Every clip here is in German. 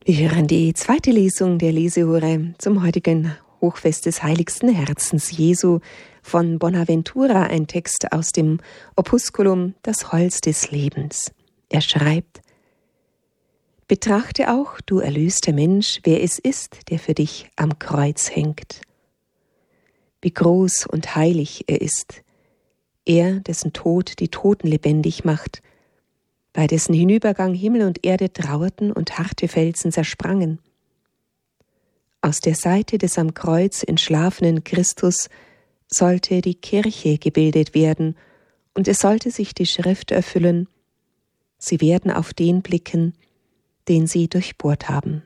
Wir hören die zweite Lesung der Lesehure zum heutigen Hochfest des Heiligsten Herzens Jesu von Bonaventura, ein Text aus dem Opusculum Das Holz des Lebens. Er schreibt: Betrachte auch, du erlöster Mensch, wer es ist, der für dich am Kreuz hängt. Wie groß und heilig er ist, er, dessen Tod die Toten lebendig macht, bei dessen Hinübergang Himmel und Erde trauerten und harte Felsen zersprangen. Aus der Seite des am Kreuz entschlafenen Christus sollte die Kirche gebildet werden, und es sollte sich die Schrift erfüllen: Sie werden auf den blicken, den sie durchbohrt haben.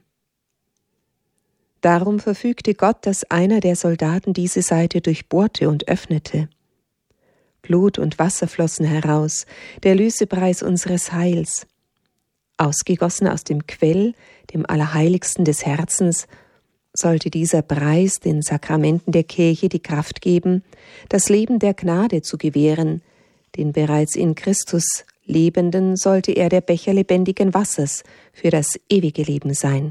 Darum verfügte Gott, dass einer der Soldaten diese Seite durchbohrte und öffnete. Blut und Wasser flossen heraus, der Lösepreis unseres Heils. Ausgegossen aus dem Quell, dem Allerheiligsten des Herzens, sollte dieser Preis den Sakramenten der Kirche die Kraft geben, das Leben der Gnade zu gewähren. Den bereits in Christus Lebenden sollte er der Becher lebendigen Wassers für das ewige Leben sein.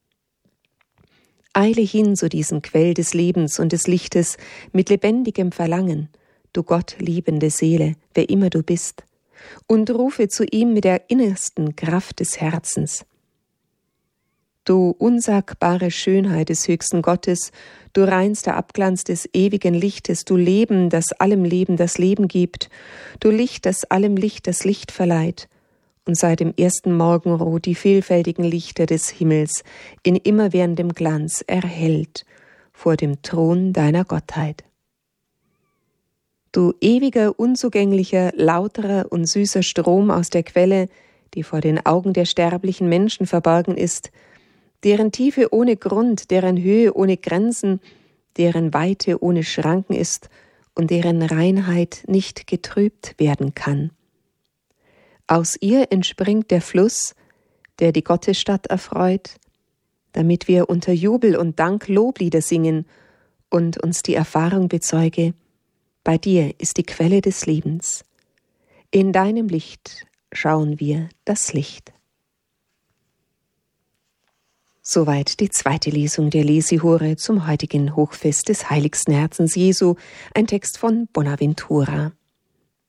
Eile hin zu diesem Quell des Lebens und des Lichtes mit lebendigem Verlangen, du Gott liebende Seele, wer immer du bist, und rufe zu ihm mit der innersten Kraft des Herzens. Du unsagbare Schönheit des höchsten Gottes, du reinster Abglanz des ewigen Lichtes, du Leben, das allem Leben das Leben gibt, du Licht, das allem Licht das Licht verleiht und seit dem ersten Morgenrot die vielfältigen Lichter des Himmels in immerwährendem Glanz erhellt vor dem Thron deiner Gottheit. Du ewiger, unzugänglicher, lauterer und süßer Strom aus der Quelle, die vor den Augen der sterblichen Menschen verborgen ist, deren Tiefe ohne Grund, deren Höhe ohne Grenzen, deren Weite ohne Schranken ist und deren Reinheit nicht getrübt werden kann. Aus ihr entspringt der Fluss, der die Gottesstadt erfreut, damit wir unter Jubel und Dank Loblieder singen und uns die Erfahrung bezeuge: Bei dir ist die Quelle des Lebens. In deinem Licht schauen wir das Licht. Soweit die zweite Lesung der Lesehure zum heutigen Hochfest des Heiligsten Herzens Jesu, ein Text von Bonaventura.